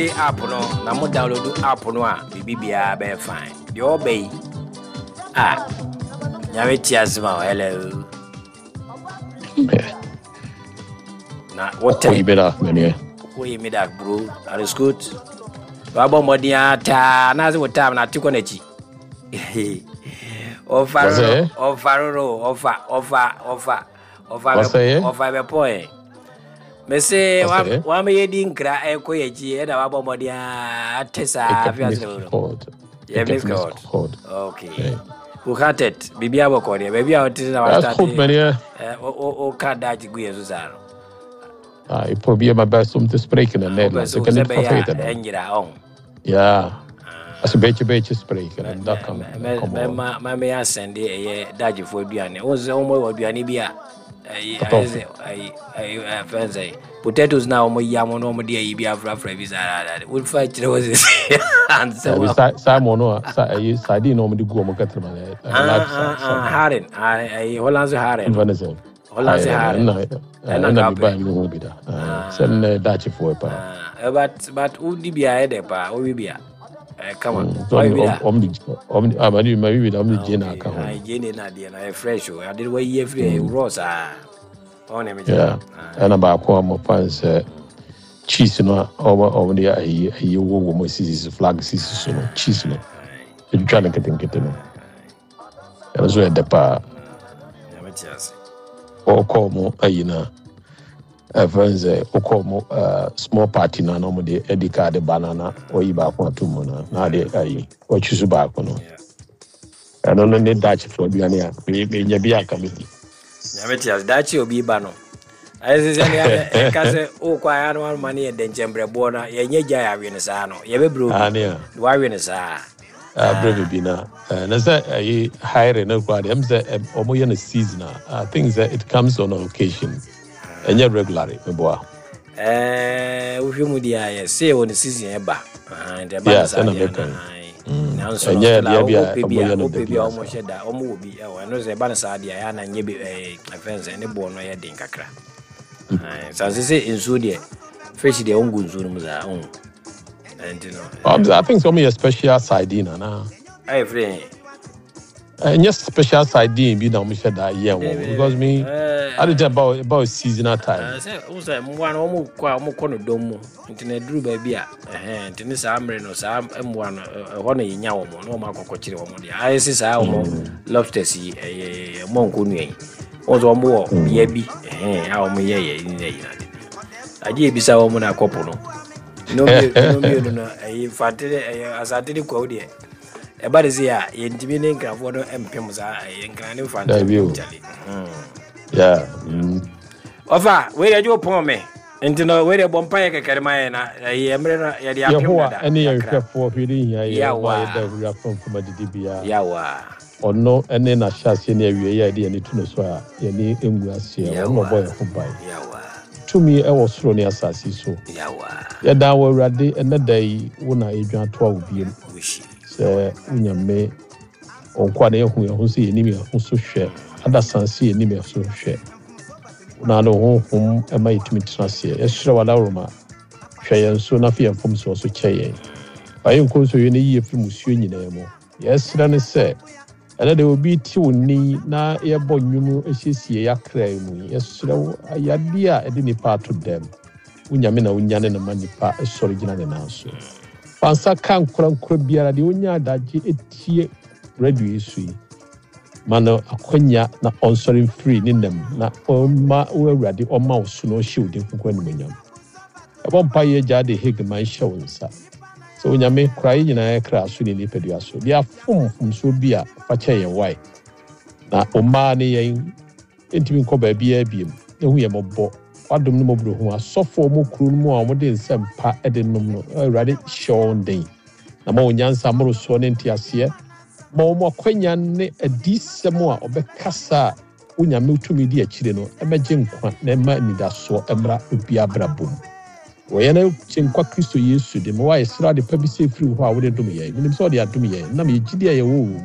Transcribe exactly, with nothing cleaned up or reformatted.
app no na mo download app no a bibia be fine. The obey. Ah. Nyawe tiasma hello. Na what you better many. We made that bro. That is good. Babo modia ta na zo time na tiko na chi. Offer offer offer offer offer offer offer be point. Me say wa wa me yedi nkra e ko yeji e da babo modia tesa afia so. Yeah, miss code. Okay. Who had it? Bibia boko dia. Baby out is our start. Eh o o ka daji gu yesu saro. Ah, ik probeer mijn best om te spreken in Nederlands. Ik kan niet vergeten. Ja, als een beetje beetje spreken en dat kan. Maar maar maar mij aanzien die je daji voor duane. Onze omo wat duane bia. Ai ai ai ai fancy. Potatoes now omo yamo no omo die bia fra fra visa that. We fight there was this. And so Simon no sai sadi no omo di gu omo katra man. Ah haren. Ai Hollandse haren. Vanessa. Hollandse haren. En dan bij me hoe bida. Sen dachi voor pa. Ah, but but u di bia de pa, u bia. Eh, come on. Om di om ah ma di ma bida om di jena ka. Ah, jena na dia na fresh o. I did way ye free rosa. On me. Yeah. And about ko mo fans cheese no over over the ai ai wo wo mo sisi flag sisi so no cheese no. You try to get in get no. And so at the pa. Ya me tias. O ko mo ayina. Evans okomo small party na no mo de edika de banana o yi ba ko atumo na na de ayi o chusu ba ko no e no ne dachi for biane a be be nya bi aka meti nya meti as dachi obi ba no ai se se ne e ka se o kwa ya no mani e de nchembre bo na ye nya ja ya wi ne sa no ye be bro wa wi ne sa ah bro bi na na say ayi hire na kwa de am say o mo ye na season I think that it comes on occasion. And you're regularly, my boy. Eh, if you would yeah, say on the season eba. And the yes, and American. Now so yeah, yeah, baby, baby, almost said that omo will be. I know the balance idea, and I be a fence and the bone or ding kakra. So as I say in Sudia, fish the own good zoom are own. And you know, I think it's only a special sardine now. I friend. And just special sardine be now, Mister that year because me. I did about about seasonal time. I say, who's that one almost quite more corner domo into the drew baby. Eh, into this amber no sam and one honey in yaw, no marco coaching. I see our love to see a monk only. Also more, yebby, eh, our me in the United. I did be so woman a couple. No, no, a fatty as I did quote it. About is here, intimidating Cravono and Pimsa, a inclining fantasy. Yeah. Ofa, where are you upon me? And to know where a bompire can carry na a embryo, ya any for feeding ya from from the D B A. Yawa. Or no, and then a chassis near your idea and to know so any English here, no boy who buy. Yawa. To me, I was thrown as I see so. Yawa. Ya da were ready and the day when I adrian twelve beam. Sir, when you may or quite a who see enemy who so share. Ada sansi ni me so hwe na no honhom e mai timi transie e hire wala roma hwe yen so na fe enfom so so kyeye ayi nko so yene yi efi musuo nyina mo yes na ne se ene de obi ti woni na ye bonwum ehyesie yakra mu yes hire ayade a e de ni part to them unyame na unyane na manipa e sori gina ne na so pansa kan kurankura biara de unya daje etie radio esu Mano akonya na onsorin free ni nem na oma urade oma osuno shield nkwa ni menyam ebo mpa ye jade hegman shawunsa so nyame krai nyina e kra so ni nipadua so bia fom fom so bia fa kye wai na oma ne yen entimi nko ba bia biem ehu ye mobbo wadom no mobro ho asofo mo kru mu a mo de nsempa e de nom no urade shown den na ma onyansa moro so ne ntiase Momo kwenya ne adisemo a obekasa unyame utumi di akire no emeje nkwa na ema nidaso emra obia brabom wo ye na chinkwa Kristo Yesu de mo wa Isra de pa bi se firi ho a wo de dom ye minim so de adom ye na me gidi ye wo